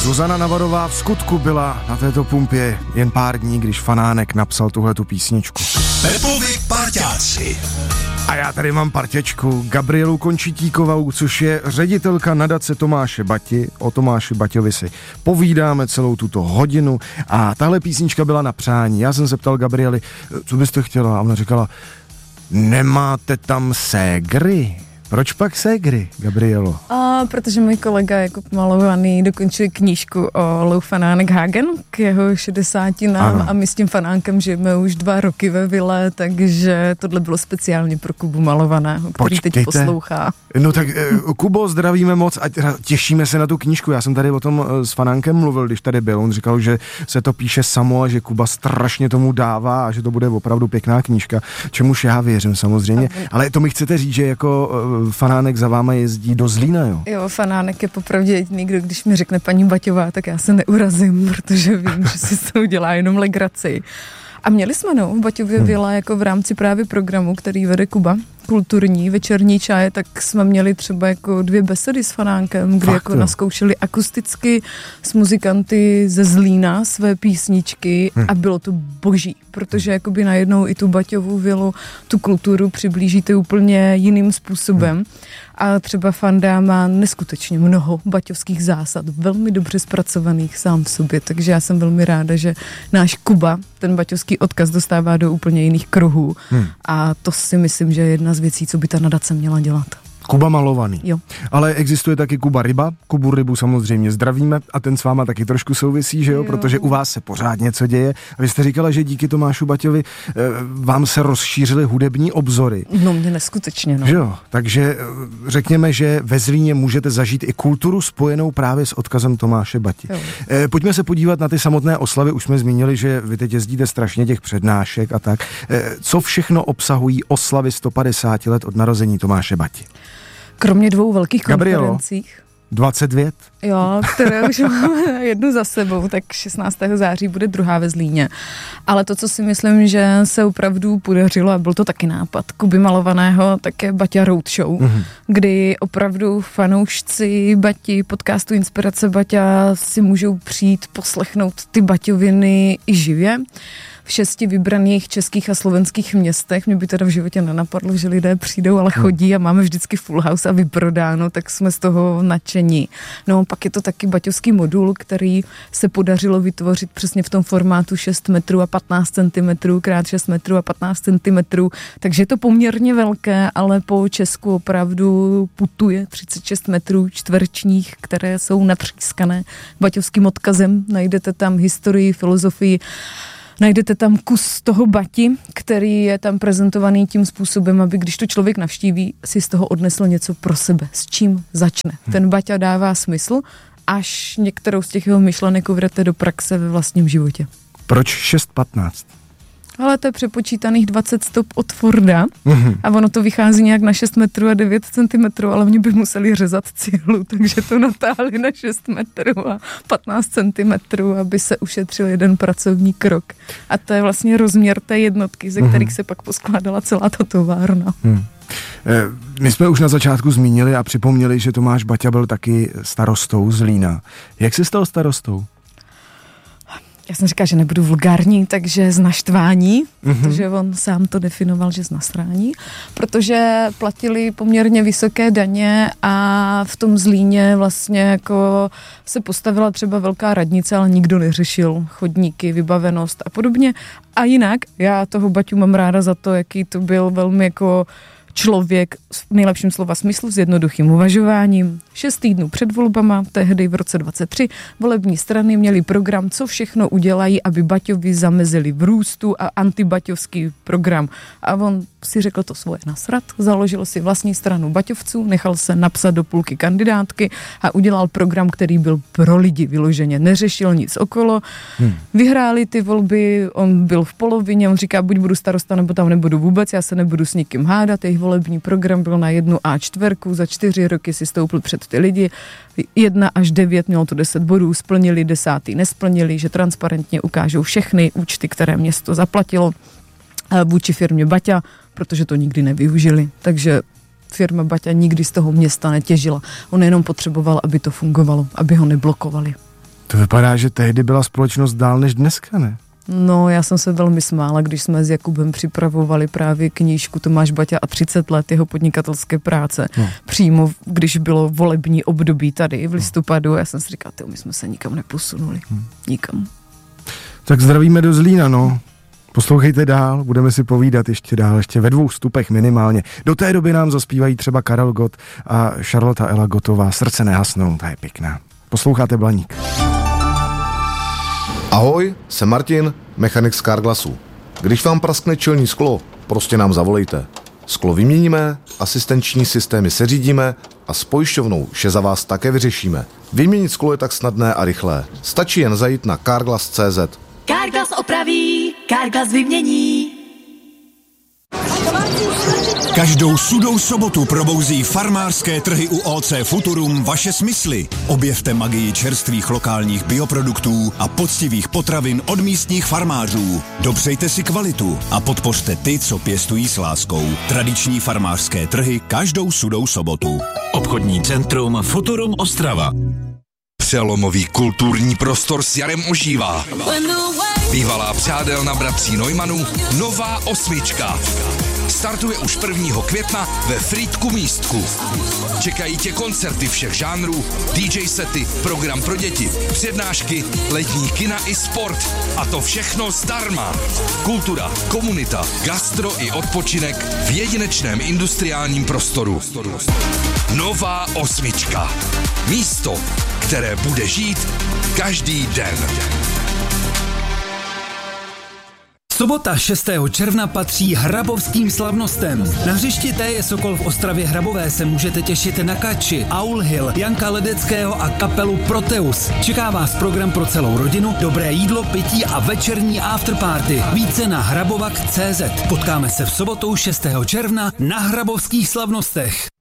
Zuzana Navarová v skutku byla na této pumpě jen pár dní, když Fanánek napsal tuhletu písničku. Pepovi parťáci. A já tady mám parťačku Gabrielu Končitíkovou, což je ředitelka nadace Tomáše Bati. O Tomáši Baťovi si povídáme celou tuto hodinu a tahle písnička byla na přání. Já jsem se ptal Gabrieli, co byste chtěla, a ona říkala, nemáte tam ségry? Proč pak ségry, Gabrielo? Protože můj kolega Jakub Malovaný dokončil knížku o Lou Fanánek Hagen k jeho 60. a my s tím Fanánkem žijeme už 2 roky ve vile, takže tohle bylo speciálně pro Kubu Malovaného, který teď poslouchá. No tak Kubo, zdravíme moc a těšíme se na tu knížku. Já jsem tady o tom s Fanánkem mluvil, když tady byl. On říkal, že se to píše samo a že Kuba strašně tomu dává a že to bude opravdu pěkná knížka, čemuž já věřím samozřejmě. Ale to mi chcete říct, že jako Fanánek za váma jezdí do Zlína, jo? Jo, Fanánek je popravdě jediný, kdo když mi řekne paní Baťová, tak já se neurazím, protože vím, že si to udělá jenom legraci. A měli jsme v Baťově vila jako v rámci právě programu, který vede Kuba, kulturní večerní čaje, tak jsme měli třeba jako 2 besedy s Fanánkem, kdy jako naskoušeli akusticky s muzikanty ze Zlína své písničky a bylo to boží, protože jakoby najednou i tu Baťovu vilu, tu kulturu přiblížíte úplně jiným způsobem. A třeba Fanda má neskutečně mnoho baťovských zásad, velmi dobře zpracovaných sám v sobě, takže já jsem velmi ráda, že náš Kuba ten baťovský odkaz dostává do úplně jiných kruhů a to si myslím, že je jedna z věcí, co by ta nadace měla dělat. Kuba Malovaný. Jo. Ale existuje taky Kuba Ryba. Kubu Rybu samozřejmě zdravíme a ten s váma taky trošku souvisí, že jo? Protože u vás se pořád něco děje. A vy jste říkala, že díky Tomášu Baťovi vám se rozšířily hudební obzory. No mě neskutečně, no. Že jo? Takže řekněme, že ve Zlíně můžete zažít i kulturu spojenou právě s odkazem Tomáše Bati. Pojďme se podívat na ty samotné oslavy. Už jsme zmínili, že vy teď jezdíte strašně těch přednášek a tak. Co všechno obsahují oslavy 150 let od narození Tomáše Bati? Kromě 2 velkých konferencích. 22? Jo, které už máme jednu za sebou, tak 16. září bude 2. ve Zlíně. Ale to, co si myslím, že se opravdu podařilo, a byl to taky nápad Kuby Malovaného, tak je Baťa Roadshow, kdy opravdu fanoušci Bati, podcastu Inspirace Baťa si můžou přijít poslechnout ty baťoviny i živě v 6 vybraných českých a slovenských městech. Mě by teda v životě nenapadlo, že lidé přijdou, ale chodí a máme vždycky full house a vyprodáno, tak jsme z toho nadšení. No pak je to taky baťovský modul, který se podařilo vytvořit přesně v tom formátu 6 metrů a 15 cm krát 6 metrů a 15 cm, takže je to poměrně velké, ale po Česku opravdu putuje 36 metrů čtverečních, které jsou natřískané baťovským odkazem. Najdete tam historii, filozofii, najdete tam kus toho Bati, který je tam prezentovaný tím způsobem, aby když to člověk navštíví, si z toho odnesl něco pro sebe, s čím začne. Ten Baťa dává smysl, až některou z těch jeho myšlenek uvedete do praxe ve vlastním životě. Proč 6,15? Ale to je přepočítaných 20 stop od Forda a ono to vychází nějak na 6 metrů a 9 centimetrů, ale oni by museli řezat cihlu, takže to natáhli na 6 metrů a 15 centimetrů, aby se ušetřil jeden pracovní krok. A to je vlastně rozměr té jednotky, ze kterých se pak poskládala celá ta továrna. My jsme už na začátku zmínili a připomněli, že Tomáš Baťa byl taky starostou Zlína. Jak se stal starostou? Já jsem říkala, že nebudu vulgární, takže z naštvání, protože on sám to definoval, že z nasrání, protože platili poměrně vysoké daně a v tom Zlíně vlastně jako se postavila třeba velká radnice, ale nikdo neřešil chodníky, vybavenost a podobně. A jinak, já toho Baťu mám ráda za to, jaký to byl velmi jako člověk v nejlepším slova smyslu s jednoduchým uvažováním. 6 týdnů před volbama, tehdy v roce 23, volební strany měly program, co všechno udělají, aby Baťovi zamezili v růstu a antibaťovský program. A on si řekl to svoje nasrat, založil si vlastní stranu baťovců, nechal se napsat do půlky kandidátky a udělal program, který byl pro lidi vyloženě, neřešil nic okolo. Vyhráli ty volby, on byl v polovině, on říká, buď budu starosta, nebo tam nebudu vůbec, já se nebudu s nikým hádat, jejich volební program byl na 1 A4, za 4 roky si stoupil před ty lidi, 1 až 9 mělo to 10 bodů, splnili, 10. nesplnili, že transparentně ukážou všechny účty, které město zaplatilo vůči firmě Baťa, protože to nikdy nevyužili. Takže firma Baťa nikdy z toho města netěžila. On jenom potřeboval, aby to fungovalo, aby ho neblokovali. To vypadá, že tehdy byla společnost dál než dneska, ne? No, já jsem se velmi smála, když jsme s Jakubem připravovali právě knížku Tomáš Baťa a 30 let jeho podnikatelské práce. No. Přímo, když bylo volební období tady v listopadu, já jsem si říkala, my jsme se nikam neposunuli. Nikam. Tak zdravíme do Zlína, no. Poslouchejte dál, budeme si povídat ještě dál, ještě ve 2 stupech minimálně. Do té doby nám zaspívají třeba Karel Gott a Charlotte Ela Gottová. Srdce nehasnou, ta je pěkná. Posloucháte Blaník. Ahoj, jsem Martin, mechanik z Carglassu. Když vám praskne čelní sklo, prostě nám zavolejte. Sklo vyměníme, asistenční systémy seřídíme a s pojišťovnou vše za vás také vyřešíme. Vyměnit sklo je tak snadné a rychlé. Stačí jen zajít na carglass.cz. Carglass opraví, Carglass vymění. Každou sudou sobotu probouzí farmářské trhy u OC Futurum vaše smysly. Objevte magii čerstvých lokálních bioproduktů a poctivých potravin od místních farmářů. Dopřejte si kvalitu a podpořte ty, co pěstují s láskou. Tradiční farmářské trhy každou sudou sobotu. Obchodní centrum Futurum Ostrava. Přelomový kulturní prostor s Jarem ožívá. Bývalá přádelna bratří Neumannů, nová 8. Startuje už 1. května ve Frýdku Místku. Čekají tě koncerty všech žánrů, DJ sety, program pro děti, přednášky, letní kina i sport. A to všechno zdarma. Kultura, komunita, gastro i odpočinek v jedinečném industriálním prostoru. Nová 8. Místo, které bude žít každý den. Sobota 6. června patří hrabovským slavnostem. Na hřišti TJ Sokol v Ostravě Hrabové se můžete těšit na Kači, Aul Hill, Janka Ledeckého a kapelu Proteus. Čeká vás program pro celou rodinu, dobré jídlo, pití a večerní afterparty. Více na hrabovak.cz. Potkáme se v sobotu 6. června na hrabovských slavnostech.